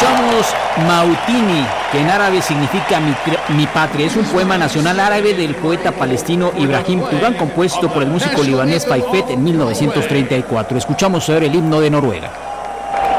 escuchamos Mautini, que en árabe significa mi patria. Es un poema nacional árabe del poeta palestino Ibrahim Turan, compuesto por el músico libanés Faifet en 1934. Escuchamos ahora el himno de Noruega.